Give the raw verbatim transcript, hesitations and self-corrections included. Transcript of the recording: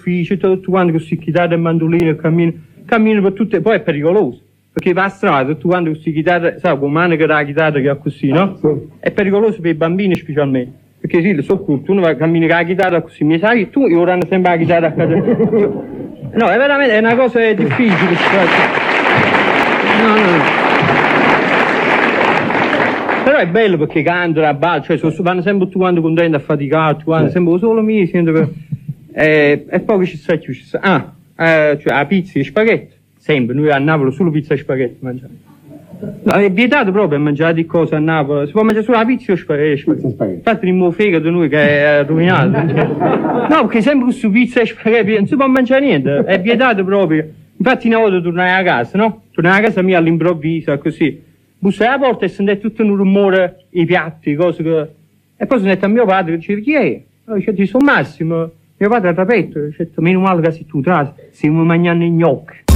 ufficio, tutto quanto con queste chitarre e mandoline, cammino, cammino per tutte, poi è pericoloso, perché va a strada, tutto quanto con queste chitarre, sai, con mano che la chitarra che ha così, no? È pericoloso per i bambini specialmente, perché sì, sono curto, uno va a camminare con la chitarra così, mi sai, tu io ora sempre la chitarra a casa. No, è veramente, è una cosa difficile, no, no, no. Però è bello perché cantano a balla, cioè sono, vanno sempre tutti quanti contenti, affaticati, quando sempre solo mi sento che... Eh, e poi ci sta più, ci sta... Ah, eh, cioè la pizza e spaghetti, sempre, noi a Napoli solo pizza e spaghetti mangiamo. No, è vietato proprio a mangiare di cose a Napoli, si può mangiare solo la pizza e spaghetti. Infatti il mio fegato noi che è rovinato. No, perché sempre questo pizza e spaghetti, non si può mangiare niente, è vietato proprio. Infatti una volta tornai a casa, no? Tornai a casa mia all'improvviso, così. Bussai alla porta e sentì tutto un rumore, i piatti, cose che... E poi sono detto a mio padre, che diceva, chi è? Allora, dice, sono Massimo. Mio padre ha rapetto, ha detto, meno male che sei tu, tra, stiamo mangiando i gnocchi.